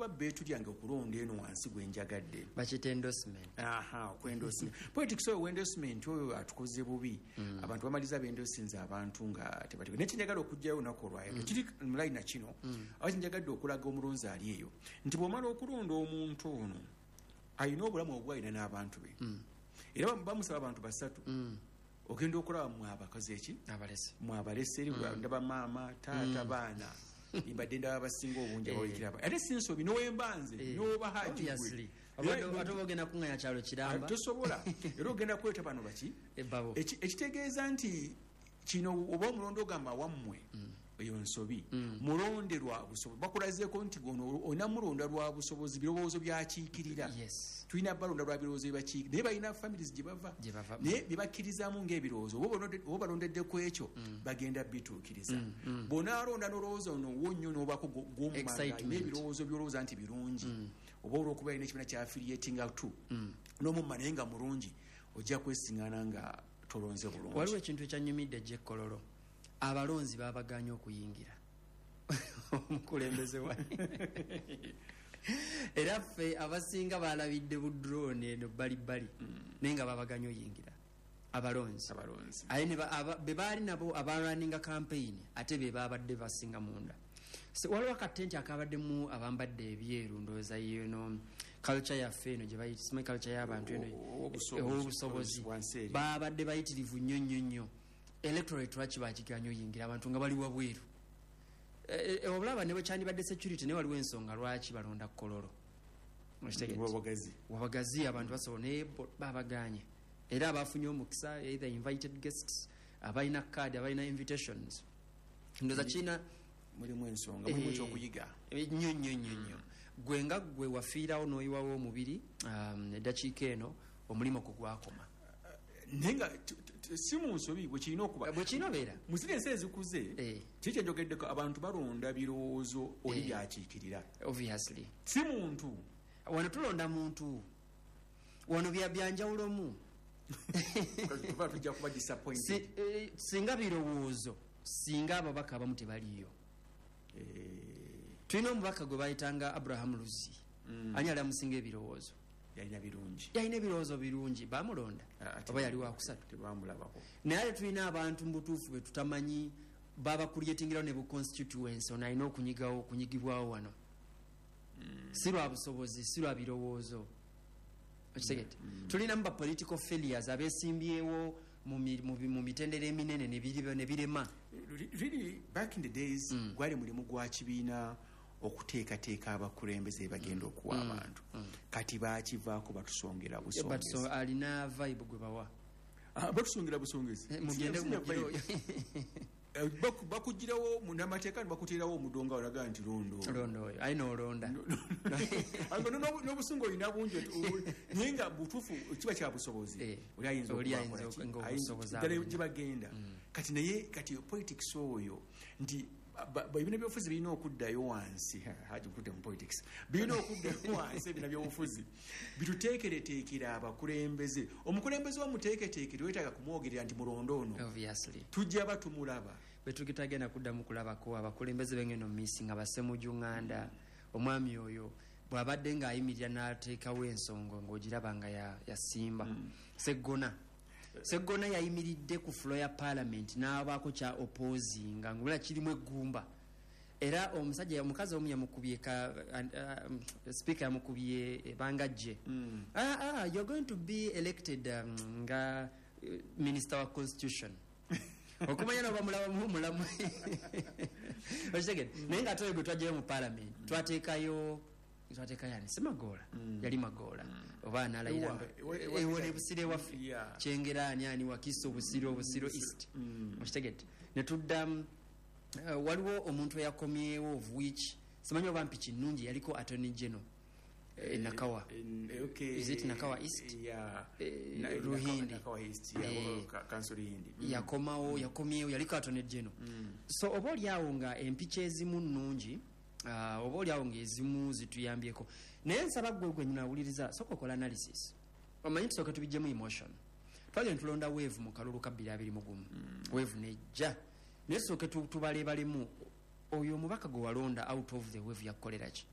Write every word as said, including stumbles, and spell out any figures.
kuba beetu lyange okulonda eno wansi gwenjagadde bakita endorsement. aha endorsement politics oyo endorsement oyo atukoze bubi mm. abantu bamaliza bendosinze abantu nga tebati ne kinjagala okujjayo nako olwayo mm. kiri mulai na kino mm. abazi njagadde okulaga omulonzi ali eyo nti bw'omala okulonda omuntu ono ayina obulamu obwalina n'abantu be mm. era bamusaba abantu basatu mm. ogenda okulaba mu abakazi eki abalese mu abalese mm. ndaba maama taata mm. baana imbadde ndaba basinga obungi abawikiraba ate sinsobi n'owembanze n'oba haji obviously ate ogenda kuŋŋanya kyalo kiramba tosobola era ogenda kweta bano baki ekitegeeza nti kino oba omulondo ogamba wammwe eyo nsobi mulonde lwa busobozi bakulazeeko nti gono olina mulonda lwa busobozi birowoozo byakiikirira tulina balonda lwa birowoozo byebakiikirira naye balina families gye bava naye bye bakkirizaamu ng'ebirowoozo oba balondedde ku ekyo bagenda bituukiriza bw'onaalonda n'olowooza ono wo nnyo n'obaako gw'omumanga n'ebirowoozo by'olowooza nti birungi oba olw'okuba alina ekibiina kya affiliating to n'omumma naye nga mulungi ojja kwesiŋŋaana nga tolonze bulungi. Waliwo ekintu ekyanyumidde Jekkololo abalonzi babaganya okuyingira omukulembeze wali era ffe abasinga balabidde bu drone eno bali bali naye nga babaganya oyingira abalonzi aye be baali nabo abalwaninga campaign ate be babadde basinga munda. Waliwo akatenti akabaddemu abambadde ebyeru ndowooza yeno culture yaffe eno gye bayita sima culture y'abantu eno obusobozi babadde bayitirivu nnyo nnyo nnyo electorate lwaki bakiganya oyingira abantu nga bali wabweru obulaba ne bwe kyandibadde security naye waliwo ensonga lwaki balonda Kololo wabagazi abantu basobola naye babaganye era abafunye omukisa either invited guests abalina card abalina invitations ndoza kina mulimu ensonga mulimu ekyokuyiga nnyo nnyo nnyo nnyo gwe nga gwe wafiirawo n'oyiwawo omubiri eddakiika eno omulimu kugwakoma nenga si mu nsobi bwe kirina okuba bwe kirina obeera mu ziri ensi ezikuze kiki kyenjogeddeko abantu balonda birowoozo oli byakiikirira obviously si muntu wano tulonda muntu wano byanjawulomu tujja kuba disappointed singa birowoozo singa ababaka abamu tebaliyo tulina omubaka gwe bayitanga Abraham Luzi ani ali amusinga ebirowoozo yalina birungi yalina ebirowoozo birungi bamulonda oba yali wakusatu tebamulabako naye ate tulina abantu mu butuufu be tutamanyi baba kulyetingirawo ne bu constituency ono alina okunyigawo okunyigibwawo wano si lwa busobozi si lwa birowoozo okitegete tulinamu ba political failures abeesimbyewo mu mitendera eminene ne birema really back in the days gwali mulimu gwa kibiina okuteekateeka abakulembeze bagenda okuwa abantu kati bakivaako batusongera busongezi alina vibe gwe bawa batusongera busongezi mugende bakugirawo munamateeka bakuterawo omudonga olaga nti londo londo oyo ayina olonda n'obusungu olina bungi naye nga butuufu kiba kya busobozi oli ayinza okubakola gye bagenda kati naye kati politics oyo nti ebina byobufuzi birina okuddayo wansi haji kutte mu politics birina okuddayo wansi ebina byobufuzi bituteekereteekera abakulembeze omukulembeze wamuteeketeekere wetaaga kumwogerera nti mulondo ono tujja batumulaba betugitagenda kuddamu kulabako abakulembeze bengeno misi nga basemuju ŋŋanda omwami oyo bw'abadde ng'ayimirira n'ateekawo ensongo ng'ogiraba nga yasimba seggona Seggona yayimiridde ku floor ya parliament n'abaako kya opposinga ngula kirimu eggumba era omusajja omukazi omu yamukubye ka speaker yamukubye bangajje ah ah you're going to be elected um, nga minister wa constitution okumanya no bamulaba mu mulamu osheged naye nga toyo gutwaje mu parliament twateekayo twateka yani semagola mm. yali magola mm. oba analayira ewone busire wa yeah. chengera ani ani wakiso busiro busiro east mushtegete mm. ne tudda uh, waliwo omuntu yakomyewo of which simanyi oba mpichi nungi yaliko attorney general e, Nakawa e, okay. Is it Nakawa East yeah e, na, Ruhindi Nakawa East yeah e, council Ruhindi mm. yakomao yakomyewo yaliko attorney general mm. so oboli yawo nga empiche ezimu nungi Uh, oba oli awo ng'ezimu zituyambyeko naye nsaba gwe gwe nyinawuliriza soka okola analysis omanyi tusooke tubijjemu emotion twagenda tulonda wave mu kalulu ka bbiri abiri mu gumu mm. wave nejja naye tusooke tubalebalemu oyo omubaka gwe walonda out of the wave yakukolera ki